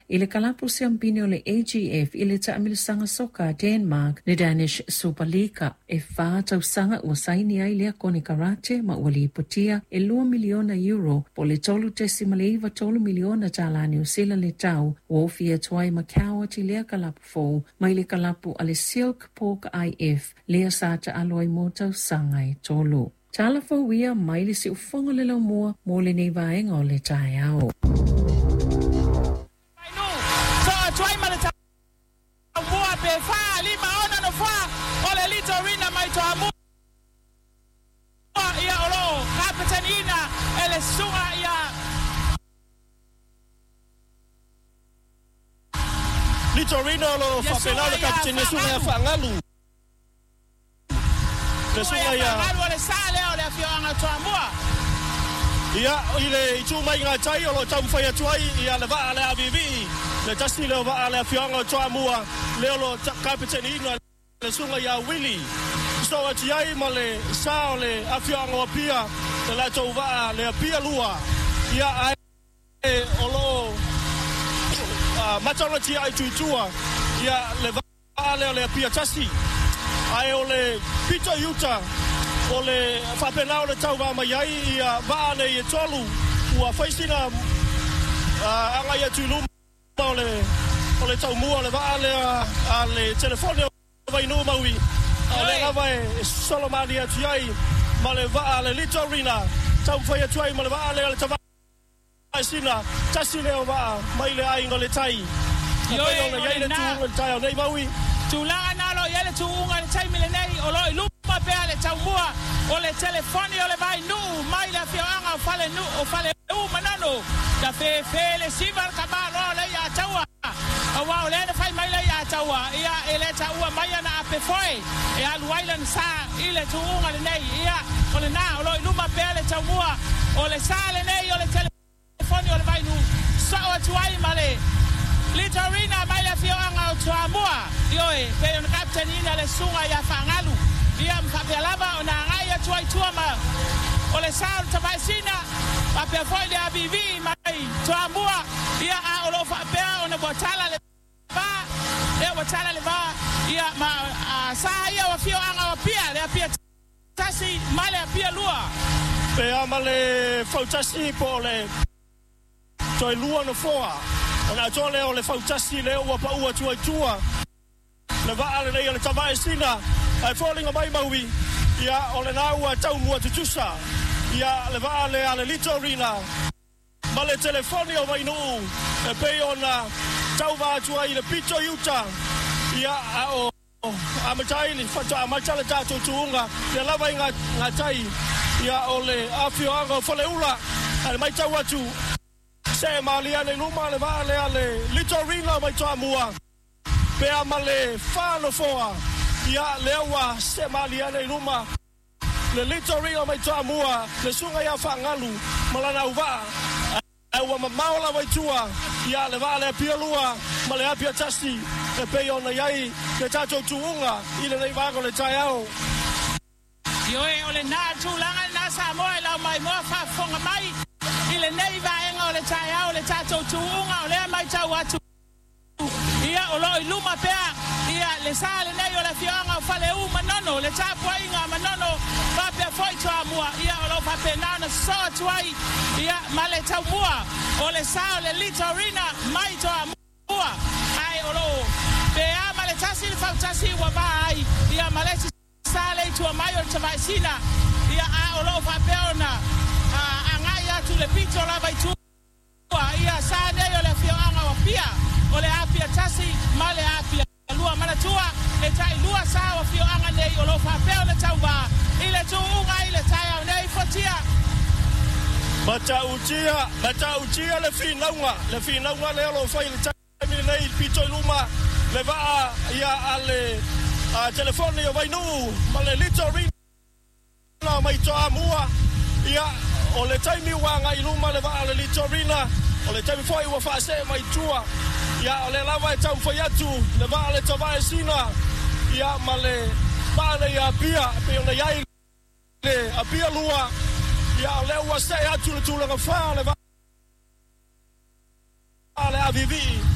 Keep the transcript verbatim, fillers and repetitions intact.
i le kalapu siampini o le A G F i le taamilisanga soka Denmark le Danish Superliga e wha tausanga ua saini ai lea kone karate ma ua li potia e lua miliona euro po le tolu tesima le iwa tolu miliona talani o sila le tau o ofia tuai Macau ti lea kalapu fou mai le kalapu a le Silk Pork I F lea sata aloi mo tausanga e tolu. Tala fawia mai le si ufonga le lau mua mo le nei vaenga o le tae au. Mua pe fa lima ona no fa o le litorina mai to amu ia olo kapitanina ele sunga ia litorina lo fa penalo kapitanina sunga ia fa ngalu le sunga ia ngalu le sale o le fiona to amua ia ile itu mai nga tai o lo tam fa ia tuai ia le va le avivi le tasi le va le fiona to amua le lo kapitanina le sunga ia Willy so ati ai male sao le afianga pia le la to va le pia lua ia ai o lo matana ti ai tuitua ia le va le le pia tasi ai o le Peter Yuta o le fa penao le tau va mai ai ia va le e tolu ua faisina anga ia tu lu le o le tau mua le va le a le telefone vai no maui a le lava e solomani atu ai ma le va le litorina tau fai atu ai ma le va le le tava sina tasi le va mai le ai ngole tai yo e le ia le tu tai nei maui tu la na lo ia le tu unga le tai mile nei o lo lupa pe le tau mua o le telefone o le vai nu mai le fianga o fale nu o fale u manano da fe fe le sivar kabalo le ia taua o wa le fai mai le ia taua ia ele taua mai na ape foi e alu island sa ile tu unga le nei ia o le na o lo lupa pe le tau mua o le sale nei o le telefone o le vai nu so o tu ai male litorina mai le fianga o tu amua yo e pe on captainina le sunga ia fangalu ia mfapelava ona ngai tu ai tu ma o le sal tabasina pa pe foi le abivi mai tu amua ia a o lo fa pe ona botala le ba e botala le ba ia ma sa ia o fianga o pia le pia tasi mai le pia lua pe amale fautasi po le toi lua no foa ona tole o le fautasi le ua pa ua tua tua le va ale nei le tavai sina ai falling mai maui ia o le naua tau mua tutusa ia le va ale ale litorina ma le telefoni o vai no e pe ona tau va tua i le pito yuta ia a o a matai ni fata a matai ta tu tuunga le lava nga nga tai ia o le afio anga fole ula ai mai tau atu se malia le luma le va le ale litorina mai toa mua pe amale fano foa ia lewa se malia le luma le litorina mai toa mua le sunga ia fangalu malana uva e wa maula vai tua ia le va le pialua male apia tasi e pe ona yai le tato tuunga ile nei va con le taiao yo e ole na tu langa na sa mo la mai mo fa fonga mai ile nei va en ole taiao le tato tuunga ole mai tau atu ia o lo iluma pea ia le sale nei o le fianga o fale u manano le tapo inga manano va pe foi to amua ia o lo fa pe nana so tuai ia male tau mua o le sale litorina mai to amua ai o lo pe a male tasi fa tasi wa vai ia male sale to mai o tavasina ia a o lo fa pe ona a angai atu le pito la vai tu ia sa nei o le fianga o pia o le apia tasi male apia lua mana tua le tai lua sa o fio anga nei o lo fa pe o le tauba ile tu unga ile tai au nei fotia Mata utia mata utia le finaunga le finaunga le lo fa ile tai nei pito luma le va ia ale a telefoni o vai nu male litorina na mai to amua ia o le tai mi wanga iluma le va ale litorina o le tai foi wa fa se mai tua ia o le lava e tau foi atu le va le tavai sina ia male pale ia pia pe ona ia le a pia lua ia le wa se atu le tu le fa le va ale a vivi